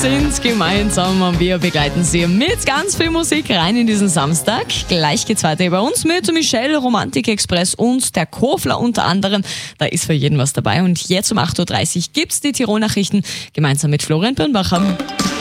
sind gemeinsam und wir begleiten Sie mit ganz viel Musik rein in diesen Samstag. Gleich geht's weiter bei uns mit Michelle, Romantik Express und der Kofler unter anderem. Da ist für jeden was dabei. Und jetzt um 8.30 Uhr gibt's die Tirol-Nachrichten gemeinsam mit Florian Birnbacher.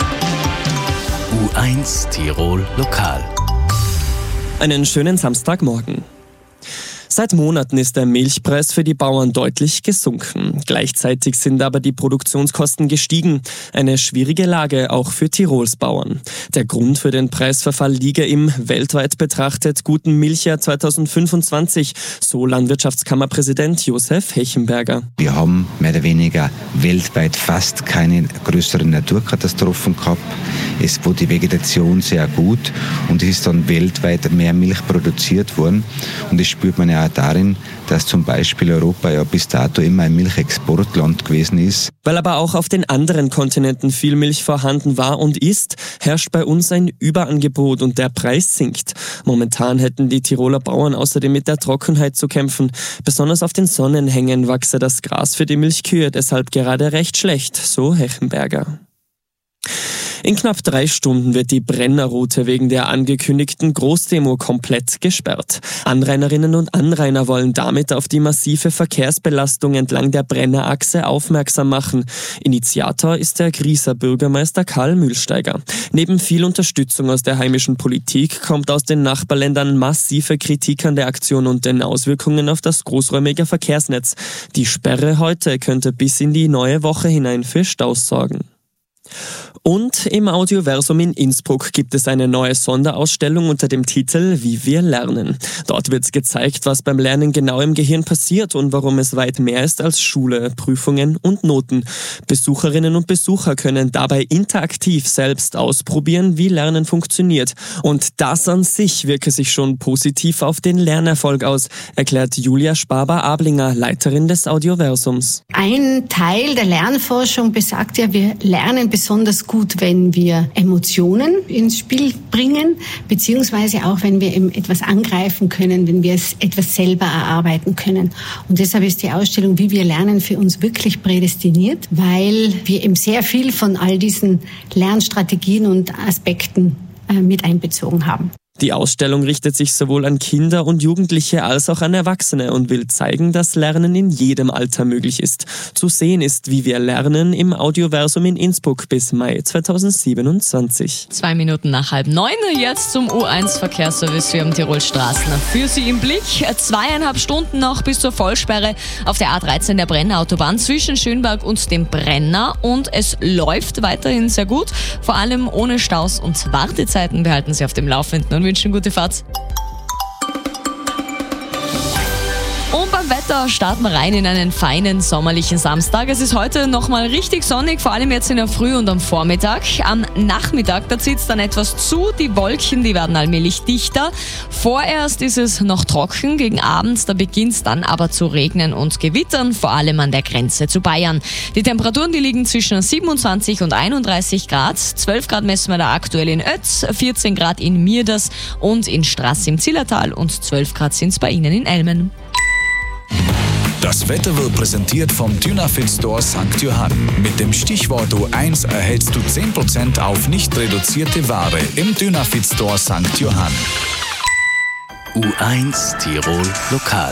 U1 Tirol Lokal. Einen schönen Samstagmorgen. Seit Monaten ist der Milchpreis für die Bauern deutlich gesunken. Gleichzeitig sind aber die Produktionskosten gestiegen. Eine schwierige Lage auch für Tirols Bauern. Der Grund für den Preisverfall liege im weltweit betrachtet guten Milchjahr 2025, so Landwirtschaftskammerpräsident Josef Hechenberger. Wir haben mehr oder weniger weltweit fast keine größeren Naturkatastrophen gehabt. Es wurde die Vegetation sehr gut und es ist dann weltweit mehr Milch produziert worden. Und das spürt man ja auch darin, dass zum Beispiel Europa ja bis dato immer ein Milchexportland gewesen ist. Weil aber auch auf den anderen Kontinenten viel Milch vorhanden war und ist, herrscht bei uns ein Überangebot und der Preis sinkt. Momentan hätten die Tiroler Bauern außerdem mit der Trockenheit zu kämpfen. Besonders auf den Sonnenhängen wachse das Gras für die Milchkühe deshalb gerade recht schlecht, so Hechenberger. In knapp 3 Stunden wird die Brennerroute wegen der angekündigten Großdemo komplett gesperrt. Anrainerinnen und Anrainer wollen damit auf die massive Verkehrsbelastung entlang der Brennerachse aufmerksam machen. Initiator ist der Grieser Bürgermeister Karl Mühlsteiger. Neben viel Unterstützung aus der heimischen Politik kommt aus den Nachbarländern massive Kritik an der Aktion und den Auswirkungen auf das großräumige Verkehrsnetz. Die Sperre heute könnte bis in die neue Woche hinein für Staus sorgen. Und im Audioversum in Innsbruck gibt es eine neue Sonderausstellung unter dem Titel Wie wir lernen. Dort wird gezeigt, was beim Lernen genau im Gehirn passiert und warum es weit mehr ist als Schule, Prüfungen und Noten. Besucherinnen und Besucher können dabei interaktiv selbst ausprobieren, wie Lernen funktioniert. Und das an sich wirke sich schon positiv auf den Lernerfolg aus, erklärt Julia Spaber-Ablinger, Leiterin des Audioversums. Ein Teil der Lernforschung besagt ja, wir lernen besonders gut, wenn wir Emotionen ins Spiel bringen, beziehungsweise auch, wenn wir eben etwas angreifen können, wenn wir es etwas selber erarbeiten können. Und deshalb ist die Ausstellung Wie wir lernen für uns wirklich prädestiniert, weil wir eben sehr viel von all diesen Lernstrategien und Aspekten mit einbezogen haben. Die Ausstellung richtet sich sowohl an Kinder und Jugendliche als auch an Erwachsene und will zeigen, dass Lernen in jedem Alter möglich ist. Zu sehen ist, wie wir lernen, im Audioversum in Innsbruck bis Mai 2027. 2 Minuten nach 8:30, jetzt zum U1 Verkehrsservice für Tirol Straßen. Für Sie im Blick, 2,5 Stunden noch bis zur Vollsperre auf der A13 der Brennerautobahn zwischen Schönberg und dem Brenner. Und es läuft weiterhin sehr gut, vor allem ohne Staus und Wartezeiten. Behalten Sie auf dem Laufenden und wünschen gute Fahrt. Und beim Wetter starten wir rein in einen feinen sommerlichen Samstag. Es ist heute nochmal richtig sonnig, vor allem jetzt in der Früh und am Vormittag. Am Nachmittag, da zieht es dann etwas zu. Die Wolken, die werden allmählich dichter. Vorerst ist es noch trocken. Gegen Abend, da beginnt es dann aber zu regnen und gewittern, vor allem an der Grenze zu Bayern. Die Temperaturen, die liegen zwischen 27 und 31 Grad. 12 Grad messen wir da aktuell in Oetz, 14 Grad in Mirders und in Straß im Zillertal und 12 Grad sind es bei Ihnen in Elmen. Das Wetter wird präsentiert vom Dynafit Store St. Johann. Mit dem Stichwort U1 erhältst du 10% auf nicht reduzierte Ware im Dynafit Store St. Johann. U1 Tirol Lokal.